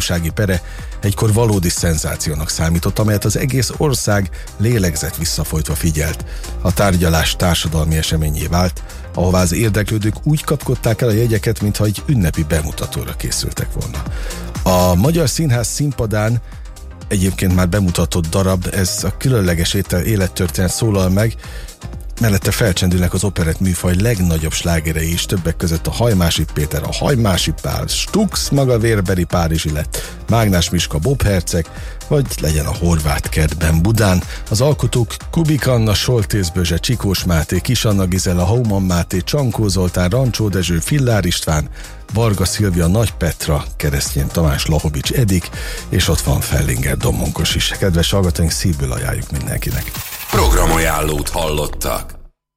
bírósági pere egykor valódi szenzációnak számított, amelyet az egész ország lélegzett visszafolytva figyelt. A tárgyalás társadalmi eseményé vált, ahová az érdeklődők úgy kapkodták el a jegyeket, mintha egy ünnepi bemutatóra készültek volna. A Magyar Színház színpadán egyébként már bemutatott darab, ez a különleges élettörténet szólal meg, mellette felcsendülnek az operett műfaj legnagyobb slágerei is, többek között a Hajmási Péter, a Hajmási Pál, Stux maga vérbeli Párizsi lett, Mágnás Miska Bob herceg, vagy legyen a Horváth kertben Budán. Az alkotók Kubik Anna, Soltész Bözse, Csikós Máté, Kis Anna Gizella, Hauman Máté, Csankó Zoltán, Rancsó Dezső, Fillár István, Varga Szilvia, Nagy Petra, Keresztjén Tamás, Lahovics Edik, és ott van Fellinger Domonkos is. Kedves hallgatóink, szívből ajánljuk mindenkinek. Programajánlót hallottak.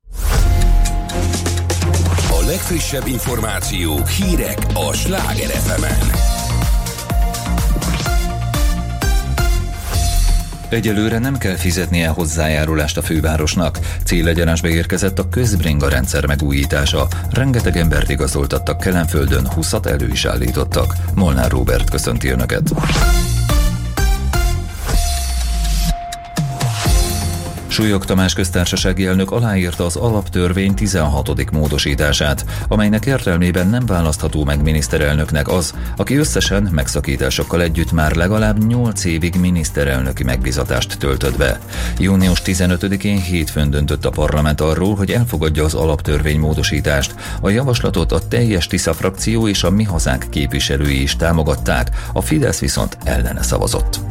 A legfrissebb információk, hírek a Sláger FM-en. Egyelőre nem kell fizetnie hozzájárulást a fővárosnak. Célegyenesbe érkezett a közbringa rendszer megújítása. Rengeteg embert igazoltattak Kelenföldön, 20-at elő is állítottak. Molnár Róbert köszönti Önöket. Súlyog Tamás köztársasági elnök aláírta az alaptörvény 16. módosítását, amelynek értelmében nem választható meg miniszterelnöknek az, aki összesen megszakításokkal együtt már legalább 8 évig miniszterelnöki megbízatást töltött be. Június 15-én hétfőn döntött a parlament arról, hogy elfogadja az alaptörvény módosítást. A javaslatot a teljes Tisza frakció és a Mi Hazánk képviselői is támogatták, a Fidesz viszont ellene szavazott.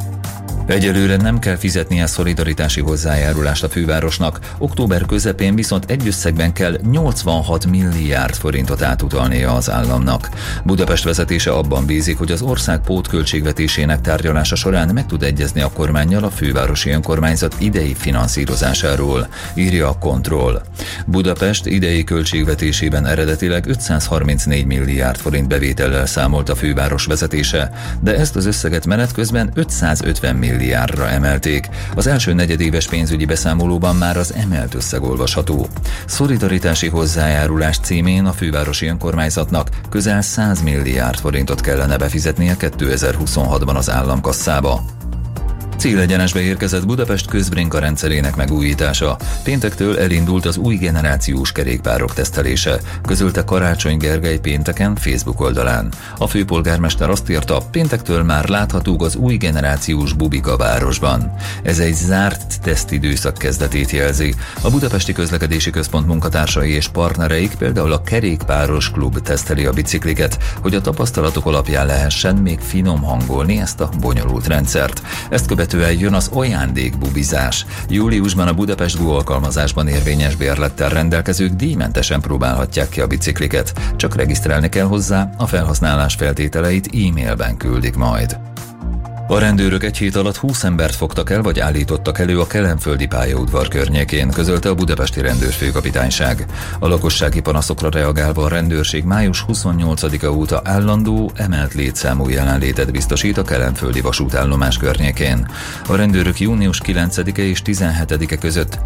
Egyelőre nem kell fizetnie szolidaritási hozzájárulást a fővárosnak, október közepén viszont egy összegben kell 86 milliárd forintot átutalnia az államnak. Budapest vezetése abban bízik, hogy az ország pótköltségvetésének tárgyalása során meg tud egyezni a kormánnyal a fővárosi önkormányzat idei finanszírozásáról, írja a Kontroll. Budapest idei költségvetésében eredetileg 534 milliárd forint bevétellel számolt a főváros vezetése, de ezt az összeget menet közben 550 milliárdra emelték. Az első negyedéves pénzügyi beszámolóban már az emelt összeg olvasható. Szolidaritási hozzájárulás címén a fővárosi önkormányzatnak közel 100 milliárd forintot kellene befizetnie 2026-ban az államkasszába. Célegyenesbe érkezett Budapest közbringa rendszerének megújítása. Péntektől elindult az új generációs kerékpárok tesztelése, közölte Karácsony Gergely pénteken Facebook oldalán. A főpolgármester azt írta, péntektől már láthatók az új generációs bubik a városban. Ez egy zárt tesztidőszak kezdetét jelzi. A Budapesti Közlekedési Központ munkatársai és partnereik, például a Kerékpáros Klub teszteli a bicikliket, hogy a tapasztalatok alapján lehessen még finom hangolni ezt a bonyolult rendszert. Ezt követően jön az ajándékbubizás. Júliusban a Budapest Go alkalmazásban érvényes bérlettel rendelkezők díjmentesen próbálhatják ki a bicikliket. Csak regisztrálni kell hozzá, a felhasználás feltételeit e-mailben küldik majd. A rendőrök egy hét alatt 20 embert fogtak el vagy állítottak elő a kelenföldi pályaudvar környékén, közölte a budapesti rendőrfőkapitányság. A lakossági panaszokra reagálva a rendőrség május 28-a óta állandó, emelt létszámú jelenlétet biztosít a kelenföldi vasútállomás környékén. A rendőrök június 9-e és 17-e között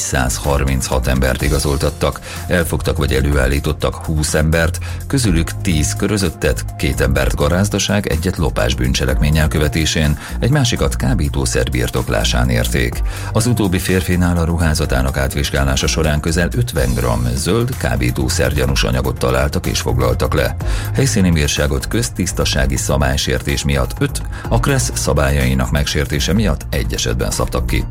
436 embert igazoltattak, elfogtak vagy előállítottak 20 embert, közülük 10 körözöttet, 2 embert garázdaság, egyet lopás bűncselekménnyel követés, egy másikat kábítószer birtoklásán érték. Az utóbbi férfinál a ruházatának átvizsgálása során közel 50 g zöld kábítószer gyanús anyagot találtak és foglaltak le. Helyszíni bírságot köztisztasági szabálysértés miatt 5, a KRESZ szabályainak megsértése miatt 1 esetben szabtak ki.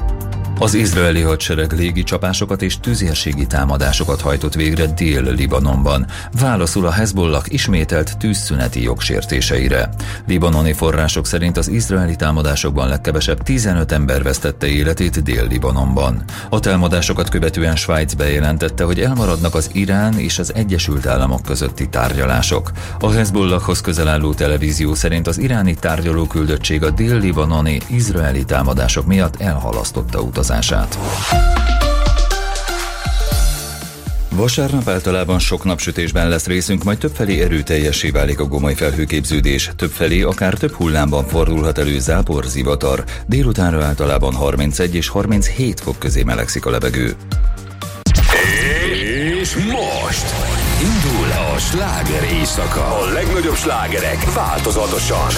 Az izraeli hadsereg légicsapásokat és tüzérségi támadásokat hajtott végre Dél-Libanonban. Válaszul a Hezbollah ismételt tűzszüneti jogsértéseire. Libanoni források szerint az izraeli támadásokban legkevesebb 15 ember vesztette életét Dél-Libanonban. A támadásokat követően Svájc bejelentette, hogy elmaradnak az Irán és az Egyesült Államok közötti tárgyalások. A Hezbollahhoz közel álló televízió szerint az iráni tárgyalóküldöttség a dél-libanoni izraeli támadások miatt elhalasztotta utazását. Vasárnap általában sok napsütésben lesz részünk, majd többfelé erőteljessé válik a gomoly felhőképződés. Többfelé akár több hullámban fordulhat elő zápor, zivatar. Délutánra általában 31 és 37 fok közé melegszik a levegő. És most indul a sláger éjszaka. A legnagyobb slágerek változatosan.